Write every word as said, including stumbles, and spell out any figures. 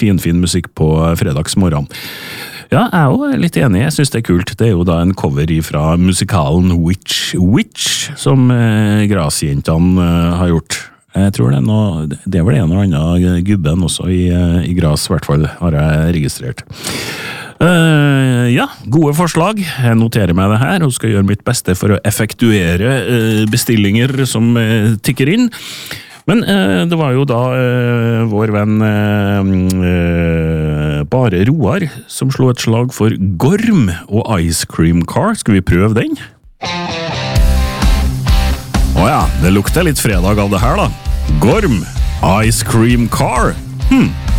fin, fin musikk på fredagsmorgen. Ja, jeg er jo litt enig, jeg synes det er kult. Det er jo da en cover fra musikalen Witch Witch, som eh, Grasjentene eh, har gjort. Jeg tror det er noe, det er vel en eller annen gubben også i, i Gras, i hvert fall, har jeg registrert. Uh, ja, gode forslag. Jeg noterer meg det her, og skal gjøre mitt beste for å effektuere uh, bestillinger som uh, tikker inn. Men uh, det var jo da uh, vår venn uh, uh, Bare Roar som slo et slag for Gorm og Ice Cream Car. Skal vi prøve den? Åja, det lukter litt fredag av det her da. Gorm, Ice Cream Car. Hm.